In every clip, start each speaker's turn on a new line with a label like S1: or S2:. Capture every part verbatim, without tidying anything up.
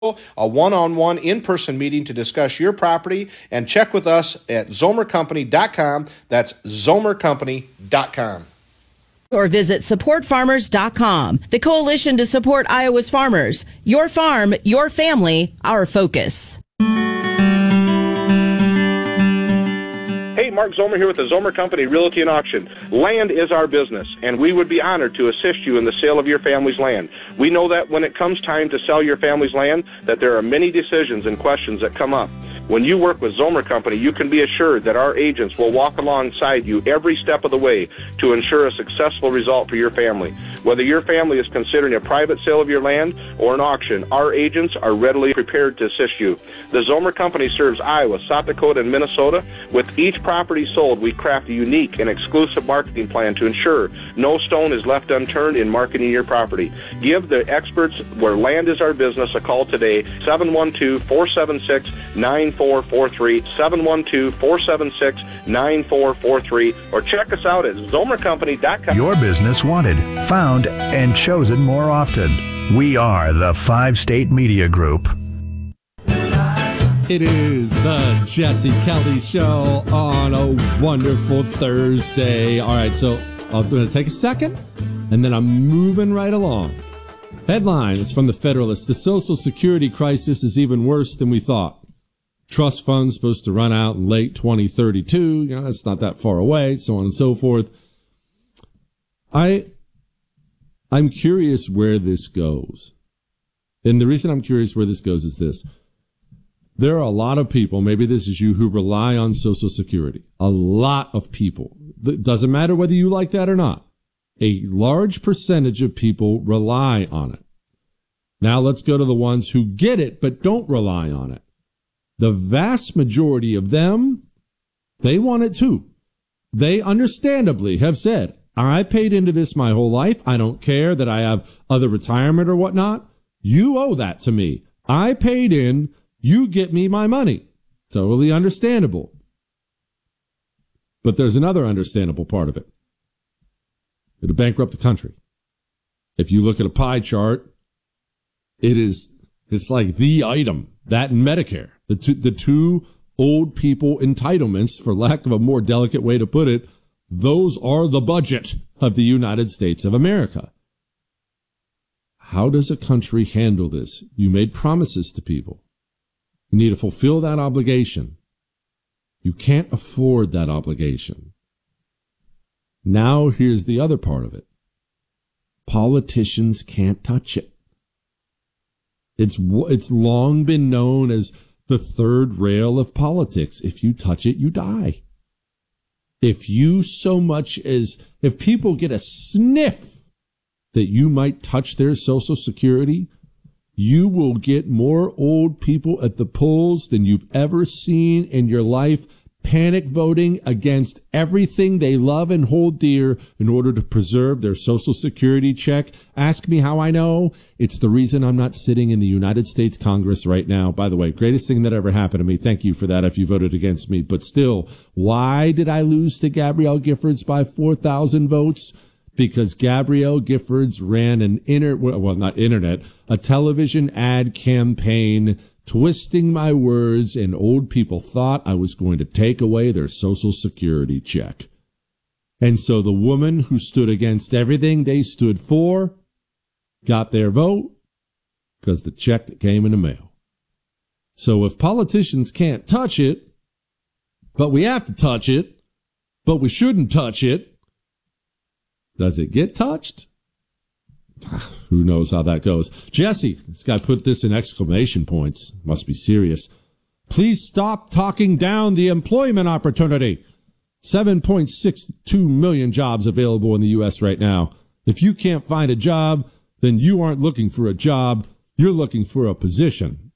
S1: a one-on-one in-person meeting to discuss your property, and check with us at zomer company dot com. That's zomer company dot com.
S2: Or visit support farmers dot com, the coalition to support Iowa's farmers. Your farm, your family, our focus.
S3: Hey, Mark Zomer here with the Zomer Company Realty and Auction. Land is our business, and we would be honored to assist you in the sale of your family's land. We know that when it comes time to sell your family's land, that there are many decisions and questions that come up. When you work with Zomer Company, you can be assured that our agents will walk alongside you every step of the way to ensure a successful result for your family. Whether your family is considering a private sale of your land or an auction, our agents are readily prepared to assist you. The Zomer Company serves Iowa, South Dakota, and Minnesota. With each property sold, we craft a unique and exclusive marketing plan to ensure no stone is left unturned in marketing your property. Give the experts where land is our business a call today, seven one two, four seven six, nine four four three, seven one two, four seven six, nine four four three, or check us out at zomer company dot com.
S4: Your business wanted, found, and chosen more often. We are the Five State Media Group.
S5: It is the Jesse Kelly Show on a wonderful Thursday. All right, so I'm going to take a second, and then I'm moving right along. Headline is from the Federalist. The Social Security crisis is even worse than we thought. Trust funds supposed to run out in late twenty thirty-two. You know, that's not that far away, so on and so forth. I, I'm curious where this goes. And the reason I'm curious where this goes is this. There are a lot of people, maybe this is you, who rely on Social Security. A lot of people. It doesn't matter whether you like that or not. A large percentage of people rely on it. Now let's go to the ones who get it but don't rely on it. The vast majority of them, they want it too. They understandably have said, I paid into this my whole life. I don't care that I have other retirement or whatnot. You owe that to me. I paid in. You get me my money. Totally understandable. But there's another understandable part of it. It'll bankrupt the country. If you look at a pie chart, it is, it's like the item, that and Medicare. The two, the two old people entitlements, for lack of a more delicate way to put it, those are the budget of the United States of America. How does a country handle this? You made promises to people. You need to fulfill that obligation. You can't afford that obligation. Now here's the other part of it. Politicians can't touch it. It's, it's long been known as the third rail of politics. If you touch it, you die. If you so much as, if people get a sniff that you might touch their Social Security, you will get more old people at the polls than you've ever seen in your life, panic voting against everything they love and hold dear in order to preserve their Social Security check. Ask me how I know. It's the reason I'm not sitting in the United States Congress right now. By the way, greatest thing that ever happened to me. Thank you for that if you voted against me. But still, why did I lose to Gabrielle Giffords by four thousand votes? Because Gabrielle Giffords ran an inter, well, not internet, a television ad campaign twisting my words, and old people thought I was going to take away their Social Security check. And so the woman who stood against everything they stood for got their vote because the check that came in the mail. So if politicians can't touch it, but we have to touch it, but we shouldn't touch it, does it get touched? Who knows how that goes. Jesse, this guy put this in exclamation points. Must be serious. Please stop talking down the employment opportunity. seven point six two million jobs available in the U S right now. If you can't find a job, then you aren't looking for a job. You're looking for a position.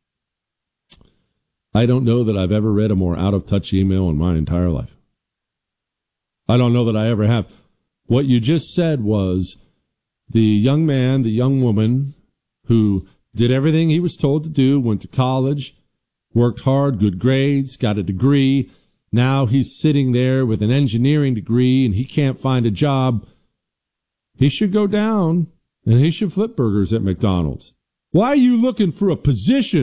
S5: I don't know that I've ever read a more out-of-touch email in my entire life. I don't know that I ever have. What you just said was the young man, the young woman who did everything he was told to do, went to college, worked hard, good grades, got a degree. Now he's sitting there with an engineering degree and he can't find a job. He should go down and he should flip burgers at McDonald's. Why are you looking for a position